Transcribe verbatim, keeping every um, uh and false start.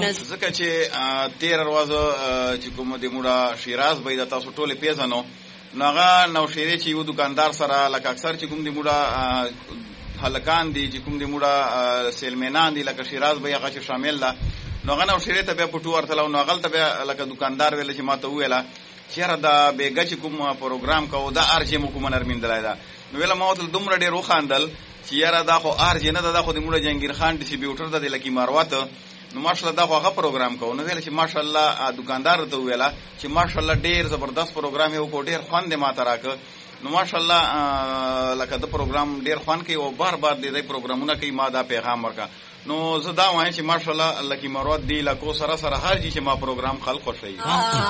ځکه چې تېره ورځ چې کوم د موډه شیراز به د تاسو ټولې پیژنو نو هغه نوشیرې چې یو دکاندار سره لکه اکثر چې کوم د موډه هلکان دي چې کوم د موډه سیلمنان دي لکه شیراز به هغه چې شامل ده نو هغه نوشیرې ته بیا پټو ورتلو نو هغلته بیا لکه دکاندار ویل چې ما ته وویله چېره دا بیګه چې کوم پروګرام کوو دا ارجې مو کومه نرمېندلی ده نو ویله ما ورته دومره ډېر وخاندل چې یاره دا خو ارجې نه ده دا خو د موډه جهانګیر خان ډسټریبیوټر ده د لکي ماروت نو ماشاءالله دا خو هغه پروګرام کوو نو ویله چې ماشاءالله دکاندار ته وویله چې ماشاءالله ډېر زبردست پروګرام یې وکړو ډېر خوند یې ما ته راکړه نو ماشاءالله لکه د پروګرام ډېر خوند کوي او بار بار د دې پروګرامونه کوي ما دا پیغام ورکړه نو زه دا وایم چې ماشاءالله لکي ماروت دی لکو سره سره هر چی چې ما پروګرام خلق خوښوي